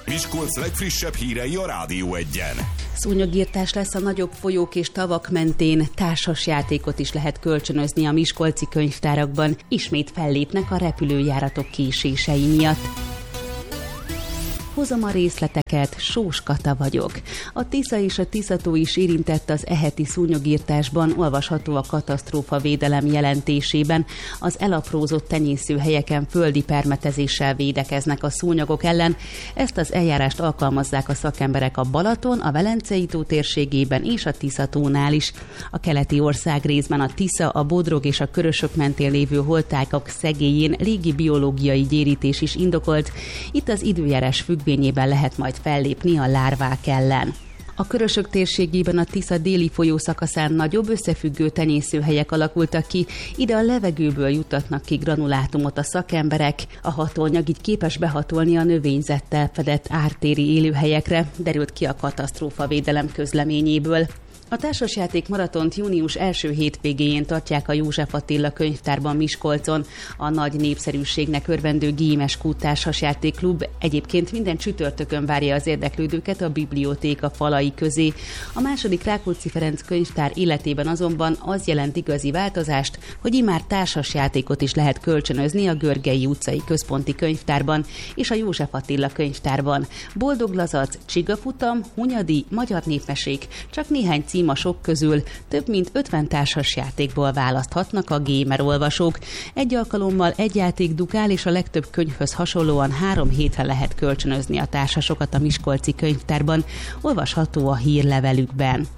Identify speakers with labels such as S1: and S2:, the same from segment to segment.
S1: Miskolc legfrissebb hírei a Rádió Egyen.
S2: Szúnyogírtás lesz a nagyobb folyók és tavak mentén, társasjátékot is lehet kölcsönözni a miskolci könyvtárakban. Ismét fellépnek a repülőjáratok késései miatt. Hozom a részleteket, Sós Kata vagyok. A Tisza és a Tiszató is érintett az eheti szúnyogírtásban, olvasható a katasztrófavédelem jelentésében. Az elaprózott tenyészőhelyeken földi permetezéssel védekeznek a szúnyogok ellen. Ezt az eljárást alkalmazzák a szakemberek a Balaton, a Velencei-tó térségében és a Tiszatónál is. A keleti országrészben a Tisza, a Bodrog és a Körösök mentén lévő holtágak szegélyén légi biológiai gyérítés is indokolt. Itt az időjárás függvényében lehet majd fellépni a lárvák ellen. A Körösök térségében a Tisza déli folyószakaszán nagyobb összefüggő tenyészőhelyek alakultak ki, ide a levegőből juttatnak ki granulátumot a szakemberek, a hatóanyag így képes behatolni a növényzettel fedett ártéri élőhelyekre, derült ki a katasztrófavédelem közleményéből. A társasjáték maratont június első hétvégéjén tartják a József Attila könyvtárban Miskolcon. A nagy népszerűségnek örvendő Gémeskút társasjátékklub egyébként minden csütörtökön várja az érdeklődőket a bibliótéka falai közé. A második Rákóczi Ferenc könyvtár életében azonban az jelent igazi változást, hogy immár társasjátékot is lehet kölcsönözni a Görgei utcai központi könyvtárban és a József Attila könyvtárban. Boldog lazac, csigafutam, hunyadi, magyar népmesék, csak néhány cím a sok közül, több mint 50 társasjátékból választhatnak a gamer olvasók. Egy alkalommal egy játék dukál, és a legtöbb könyvhöz hasonlóan 3 hétre lehet kölcsönözni a társasokat a miskolci könyvtárban, olvasható a hírlevelükben.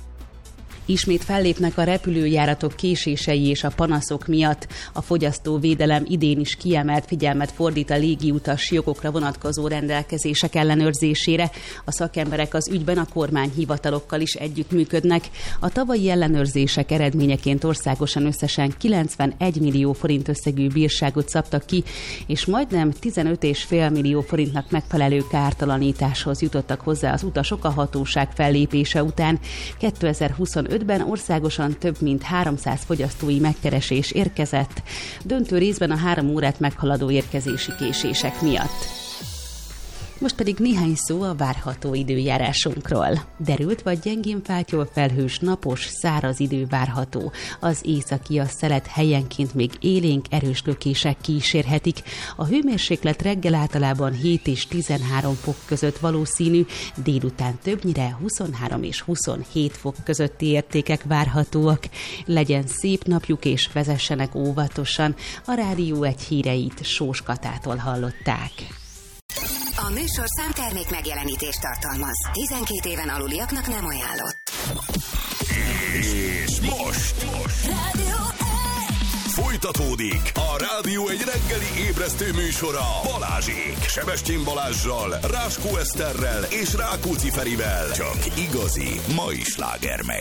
S2: Ismét fellépnek a repülőjáratok késései és a panaszok miatt. A fogyasztóvédelem idén is kiemelt figyelmet fordít a légiutas jogokra vonatkozó rendelkezések ellenőrzésére. A szakemberek az ügyben a kormányhivatalokkal is együttműködnek. A tavalyi ellenőrzések eredményeként országosan összesen 91 millió forint összegű bírságot szabtak ki, és majdnem 15,5 millió forintnak megfelelő kártalanításhoz jutottak hozzá az utasok a hatóság fellépése után. 2025-ben országosan több mint 300 fogyasztói megkeresés érkezett, döntő részben a 3 órát meghaladó érkezési késések miatt. Most pedig néhány szó a várható időjárásunkról. Derült vagy gyengén fátyol felhős, napos, száraz idő várható. Az északi, a szelet helyenként még élénk erős lökések kísérhetik. A hőmérséklet reggel általában 7 és 13 fok között valószínű, délután többnyire 23 és 27 fok közötti értékek várhatóak. Legyen szép napjuk és vezessenek óvatosan. A Rádió Egy híreit Sós Katától hallották.
S3: A műsorszám termék megjelenítést tartalmaz. 12 éven aluliaknak nem ajánlott.
S1: És most
S3: Rádió
S1: folytatódik a Rádió Egy reggeli ébresztő műsora Balázsék. Sebestyén Balázssal, Ráskó Eszterrel és Rákóczi Ferivel. Csak igazi mai slágermegy.